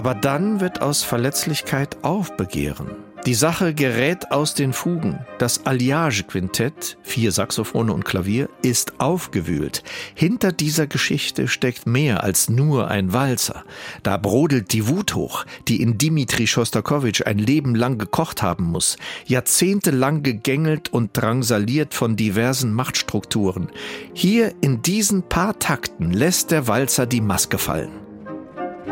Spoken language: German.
Aber dann wird aus Verletzlichkeit Aufbegehren. Die Sache gerät aus den Fugen. Das Alliage-Quintett, 4 Saxophone und Klavier, ist aufgewühlt. Hinter dieser Geschichte steckt mehr als nur ein Walzer. Da brodelt die Wut hoch, die in Dimitri Schostakowitsch ein Leben lang gekocht haben muss, jahrzehntelang gegängelt und drangsaliert von diversen Machtstrukturen. Hier in diesen paar Takten lässt der Walzer die Maske fallen.